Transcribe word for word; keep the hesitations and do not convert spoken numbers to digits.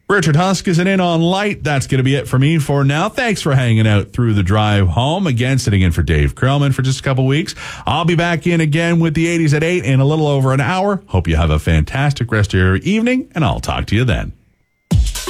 Richard Huskisson in on light. That's going to be it for me for now. Thanks for hanging out through the drive home. Again, sitting in for Dave Krellman for just a couple weeks. I'll be back in again with the eighties at eight in a little over an hour. Hope you have a fantastic rest of your evening, and I'll talk to you then.